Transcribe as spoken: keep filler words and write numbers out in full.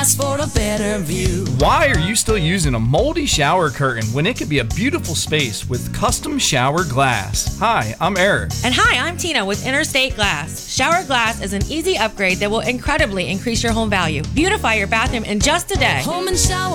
For a better view. Why are you still using a moldy shower curtain when it could be a beautiful space with custom shower glass? Hi, I'm Eric. And hi, I'm Tina with Interstate Glass. Shower glass is an easy upgrade that will incredibly increase your home value. Beautify your bathroom in just a day. Home and shower.